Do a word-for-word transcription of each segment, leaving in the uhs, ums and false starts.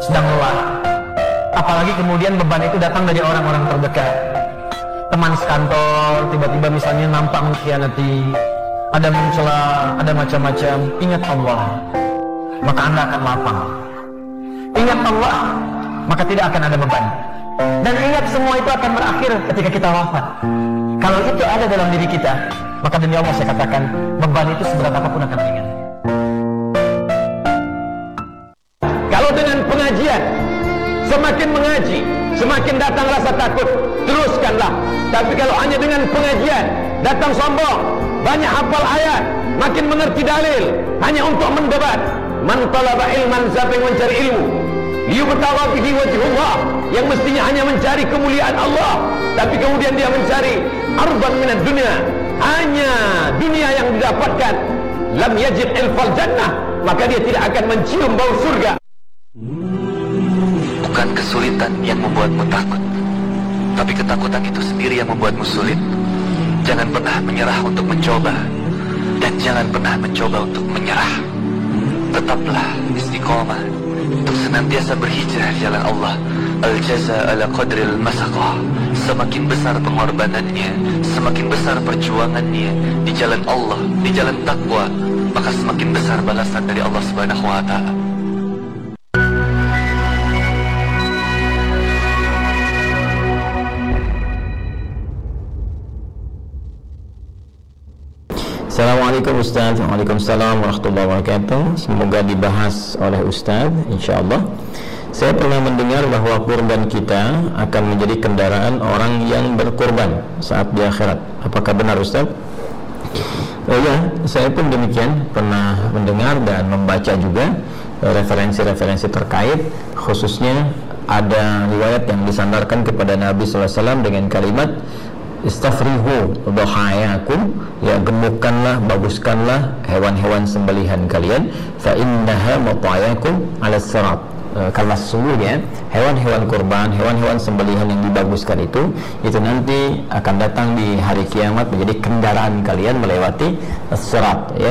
sedang lelah. Apalagi kemudian beban itu datang dari orang-orang terdekat, teman sekantor, tiba-tiba misalnya nampak mengkhianati, ada mencela, ada macam-macam. Ingat Allah, maka Anda akan lapang. Ingat Allah, maka tidak akan ada beban. Dan ingat semua itu akan berakhir ketika kita wafat. Kalau itu ada dalam diri kita, maka demi Allah saya katakan, beban itu seberat apapun akan ringan. Kalau dengan pengajian, semakin mengaji, semakin datang rasa takut, teruskanlah. Tapi kalau hanya dengan pengajian, datang sombong, banyak hafal ayat, makin mengerti dalil, hanya untuk mendebat. Man talaba ilman, siapa yang mencari ilmu, liyubtagha bihi wajhullah, yang mestinya hanya mencari kemuliaan Allah, tapi kemudian dia mencari arban minad dunia, hanya dunia yang didapatkan, lam yajid ilfal jannah, maka dia tidak akan mencium bau surga. Bukan kesulitan yang membuatmu takut, tapi ketakutan itu sendiri yang membuatmu sulit. Jangan pernah menyerah untuk mencoba, dan jangan pernah mencoba untuk menyerah. Tetaplah istiqomah untuk senantiasa berhijrah di jalan Allah. Al-jaza ala qadril masaqah. Semakin besar pengorbanannya, semakin besar perjuangannya di jalan Allah, di jalan takwa, maka semakin besar balasan dari Allah Subhanahu wa ta'ala. Assalamualaikum Ustaz. Waalaikumsalam warahmatullahi wabarakatuh. Semoga dibahas oleh Ustaz, insyaAllah. Saya pernah mendengar bahwa kurban kita akan menjadi kendaraan orang yang berkurban saat di akhirat. Apakah benar Ustaz? Oh ya, saya pun demikian, pernah mendengar dan membaca juga referensi-referensi terkait, khususnya ada riwayat yang disandarkan kepada Nabi sallallahu alaihi wasallam dengan kalimat istafrihu dhahayakum, ya gemukkanlah, baguskanlah hewan-hewan sembelihan kalian, fa innaha matayakum ala sirat. E, karena sesungguhnya hewan-hewan kurban, hewan-hewan sembelihan yang dibaguskan itu itu nanti akan datang di hari kiamat menjadi kendaraan kalian melewati sirat, ya,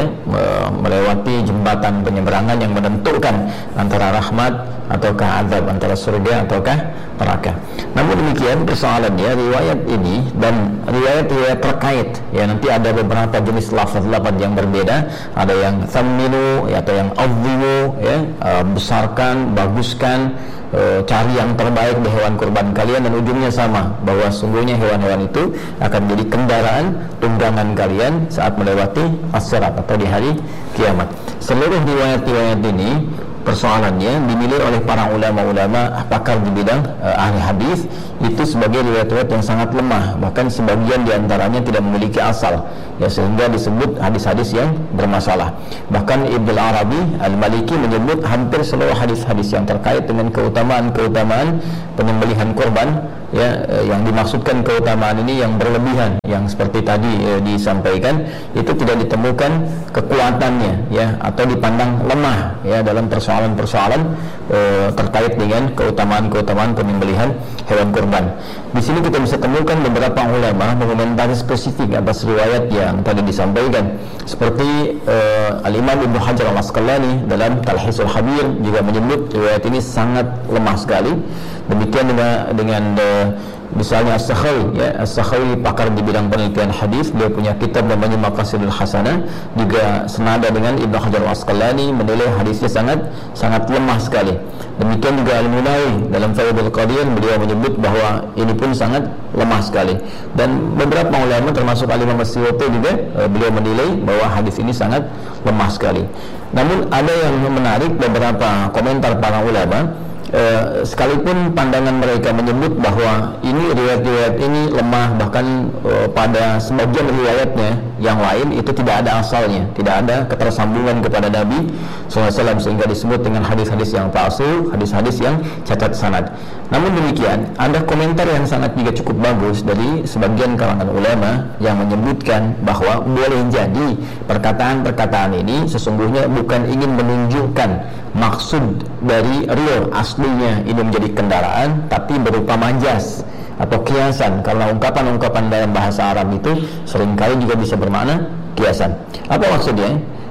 melewati jembatan penyeberangan yang menentukan antara rahmat ataukah azab, antara surga ataukah neraka. Namun demikian persoalannya, riwayat ini dan riwayat-riwayat terkait, ya, nanti ada beberapa jenis lafaz-lafaz yang berbeda. Ada yang thamminu, ya, atau yang azzimu, ya, uh, besarkan, baguskan, uh, cari yang terbaik di hewan kurban kalian, dan ujungnya sama, bahwa sungguhnya hewan-hewan itu akan menjadi kendaraan tunggangan kalian saat melewati as-sirat atau di hari kiamat. Seluruh riwayat-riwayat ini persoalannya dinilai oleh para ulama-ulama pakar di bidang uh, ahli hadis itu sebagai riwayat-riwayat yang sangat lemah, bahkan sebagian diantaranya tidak memiliki asal, ya, sehingga disebut hadis-hadis yang bermasalah. Bahkan Ibnu Arabi Al-Maliki menyebut hampir seluruh hadis-hadis yang terkait dengan keutamaan-keutamaan penyembelihan kurban, ya, yang dimaksudkan keutamaan ini yang berlebihan, yang seperti tadi eh, disampaikan, itu tidak ditemukan kekuatannya, ya, atau dipandang lemah, ya, dalam persoalan-persoalan eh, terkait dengan keutamaan-keutamaan penyembelihan hewan kurban. Di sini kita bisa temukan beberapa ulama mengomentari spesifik atas riwayat yang tadi disampaikan, seperti eh, Al-Imam Ibnu Hajar Al-Asqalani dalam Talhisul Habir juga menyebut riwayat ini sangat lemah sekali. Demikian dengan, dengan uh, misalnya As-Sakhawi, ya, As-Sakhawi pakar di bidang penelitian hadis, dia punya kitab namanya Maqasidul Hasanah, juga senada dengan Ibnu Hajar Al-Asqalani, menilai hadisnya sangat sangat lemah sekali. Demikian juga Al-Munawi dalam Faidul Qadir, beliau menyebut bahwa ini pun sangat lemah sekali. Dan beberapa ulama termasuk Al-Imam As-Suyuti juga uh, beliau menilai bahwa hadis ini sangat lemah sekali. Namun ada yang menarik, beberapa komentar para ulama, Uh, sekalipun pandangan mereka menyebut bahwa ini riwayat-riwayat ini lemah, bahkan uh, pada sebagian riwayatnya yang lain itu tidak ada asalnya, tidak ada ketersambungan kepada Nabi shallallahu alaihi wasallam, sehingga disebut dengan hadis-hadis yang palsu, hadis-hadis yang cacat sanad. Namun demikian, ada komentar yang sangat juga cukup bagus dari sebagian kalangan ulama yang menyebutkan bahwa boleh jadi perkataan-perkataan ini sesungguhnya bukan ingin menunjukkan maksud dari real aslinya ini menjadi kendaraan, tapi berupa majas atau kiasan, karena ungkapan-ungkapan dalam bahasa Arab itu seringkali juga bisa bermakna kiasan. Apa maksudnya?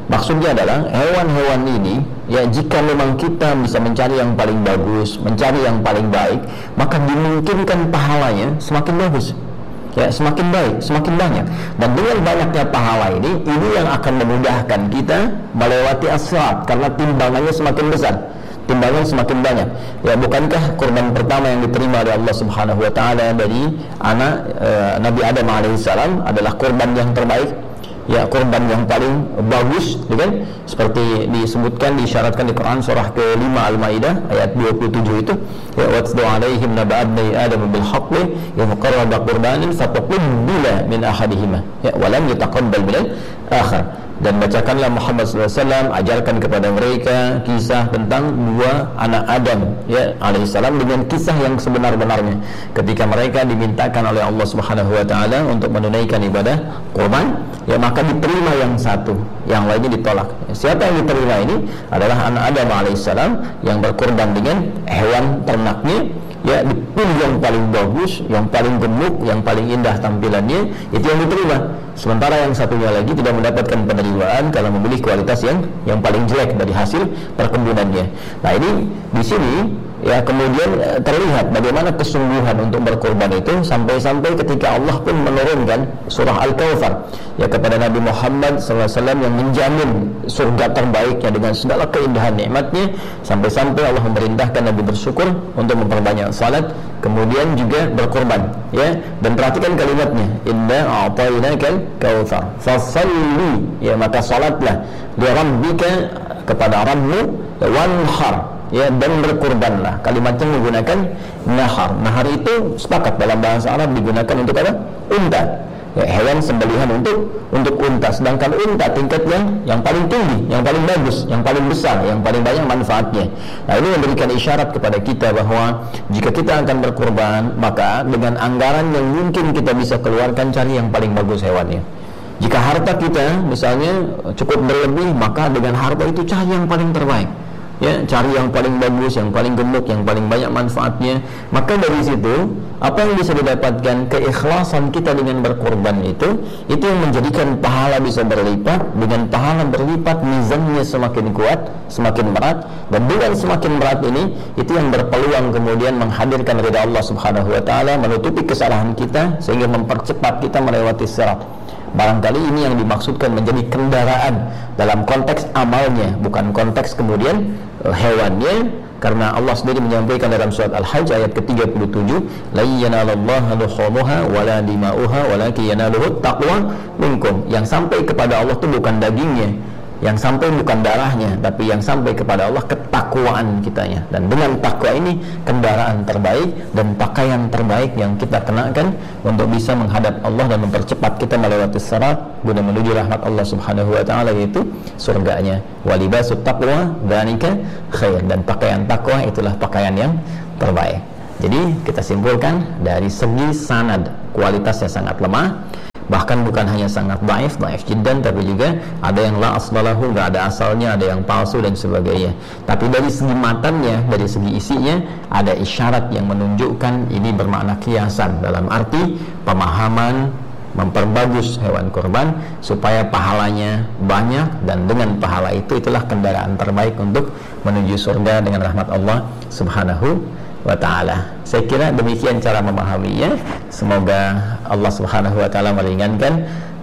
Maksudnya adalah hewan-hewan ini, ya jika memang kita bisa mencari yang paling bagus, mencari yang paling baik, maka dimungkinkan pahalanya semakin bagus, ya semakin baik, semakin banyak. Dan dengan banyaknya pahala ini, ini yang akan memudahkan kita melewati as-sirat, karena timbangannya semakin besar, timbangan semakin banyak. Ya bukankah kurban pertama yang diterima oleh Allah Subhanahu wa taala dari anak e, Nabi Adam alaihissalam adalah kurban yang terbaik, ya kurban yang paling bagus, kan? Seperti disebutkan, disyaratkan di Quran surah kelima Al-Maidah ayat dua puluh tujuh itu, ya watlu alaihim naba abnai adam bil haqqi ya muqarraba qurbanin fataqabbala min ahadihima ya wa lam yataqabbal bil akhar. Dan bacakanlah Muhammad sallallahu alaihi wasallam, ajarkan kepada mereka kisah tentang dua anak Adam ya alaihissalam dengan kisah yang sebenar-benarnya ketika mereka dimintakan oleh Allah Subhanahu wa taala untuk menunaikan ibadah kurban, ya maka diterima yang satu, yang lainnya ditolak. Siapa yang diterima ini adalah anak Adam alaihissalam yang berkurban dengan hewan ternaknya, ya dipilih yang paling bagus, yang paling gemuk, yang paling indah tampilannya, itu yang diterima. Sementara yang satunya lagi tidak mendapatkan penerimaan karena memilih kualitas yang yang paling jelek dari hasil perkebunannya. Nah ini di sini ya kemudian terlihat bagaimana kesungguhan untuk berkorban itu, sampai-sampai ketika Allah pun menurunkan surah Al-Kautsar ya kepada Nabi Muhammad sallallahu alaihi wasallam yang menjamin surga terbaiknya dengan segala keindahan nikmatnya, sampai-sampai Allah memerintahkan Nabi bersyukur untuk memperbanyak salat, kemudian juga berkorban ya. Dan perhatikan kalimatnya, inna a'tainakal kautsar fasalli, ya maka salatlah li rabbika, kepada Rabbmu, wanhar, ya dan berkurbanlah. Kalimatnya menggunakan nahar. Nahar itu sepakat dalam bahasa Arab digunakan untuk apa? Unta. Ya, hewan sembelihan untuk untuk unta. Sedangkan unta tingkat yang yang paling tinggi, yang paling bagus, yang paling besar, yang paling banyak manfaatnya. Nah, ini memberikan isyarat kepada kita bahwa jika kita akan berkurban, maka dengan anggaran yang mungkin kita bisa keluarkan, cari yang paling bagus hewannya. Jika harta kita misalnya cukup berlebih, maka dengan harta itu cari yang paling terbaik. Ya, cari yang paling bagus, yang paling gemuk, yang paling banyak manfaatnya. Maka dari situ, apa yang bisa didapatkan, keikhlasan kita dengan berkorban itu, itu yang menjadikan pahala bisa berlipat. Dengan pahala berlipat, mizannya semakin kuat, semakin berat. Dan dengan semakin berat ini, itu yang berpeluang kemudian menghadirkan ridha Allah Subhanahu wa taala, menutupi kesalahan kita sehingga mempercepat kita melewati sirat. Barangkali ini yang dimaksudkan menjadi kendaraan dalam konteks amalnya, bukan konteks kemudian uh, hewannya, karena Allah sendiri menyampaikan dalam surat Al-Hajj ayat ke tiga puluh tujuh, la yanalallaha luhumuha wala dima'uha walakin yanaluhu taqwa minkum. Yang sampai kepada Allah itu bukan dagingnya, yang sampai bukan darahnya, tapi yang sampai kepada Allah ketakwaan kitanya. Dan dengan takwa ini kendaraan terbaik dan pakaian terbaik yang kita kenakan untuk bisa menghadap Allah dan mempercepat kita melewati sirat guna menuju rahmat Allah Subhanahu wa taala, yaitu surganya. Walibasut taqwa dzalika khair, dan pakaian takwa itulah pakaian yang terbaik. Jadi kita simpulkan dari segi sanad kualitasnya sangat lemah. Bahkan bukan hanya sangat dhaif, dhaif jiddan, tapi juga ada yang la aslalahu, nggak ada asalnya, ada yang palsu dan sebagainya. Tapi dari segi matannya, dari segi isinya, ada isyarat yang menunjukkan ini bermakna kiasan, dalam arti pemahaman memperbagus hewan kurban supaya pahalanya banyak, dan dengan pahala itu itulah kendaraan terbaik untuk menuju surga dengan rahmat Allah Subhanahu wa ta'ala. Saya kira demikian cara memahaminya. Semoga Allah Subhanahu wa ta'ala meringankan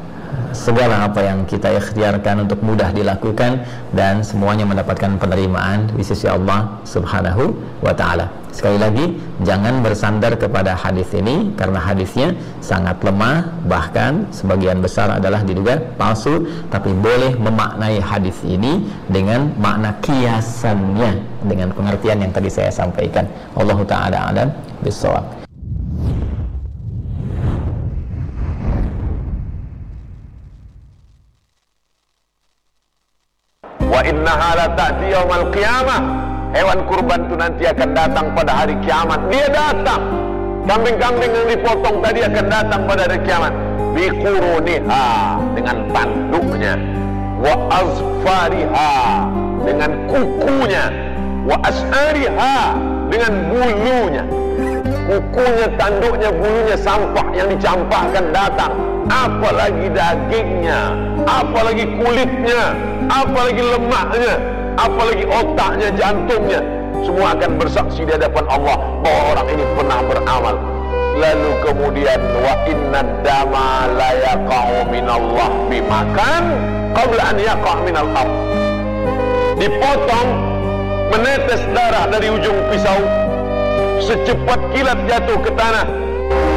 segala apa yang kita ikhtiarkan untuk mudah dilakukan, dan semuanya mendapatkan penerimaan di sisi Allah Subhanahu wa ta'ala. Sekali lagi, jangan bersandar kepada hadis ini karena hadisnya sangat lemah, bahkan sebagian besar adalah diduga palsu. Tapi boleh memaknai hadis ini dengan makna kiasannya, dengan pengertian yang tadi saya sampaikan. Allahu ta'ala a'lam bishawab. Wa innaha la ta'ti yaumal qiyamah. Hewan kurban itu nanti akan datang pada hari kiamat. Dia datang. Kambing-kambing yang dipotong tadi akan datang pada hari kiamat. Biquruniha, dengan tanduknya. Wa azfariha, dengan kukunya. Wa as'ariha, dengan bulunya. kukunya, tanduknya, bulunya, sampah yang dicampakkan datang, apalagi dagingnya, apalagi kulitnya, apalagi lemaknya, apalagi otaknya, jantungnya, semua akan bersaksi di hadapan Allah bahwa orang ini pernah beramal. Lalu kemudian wa inna dama la yaqa'u minallah bimakan qabla an yaqa' minal ardh. Dipotong, menetes darah dari ujung pisau, secepat kilat jatuh ke tanah.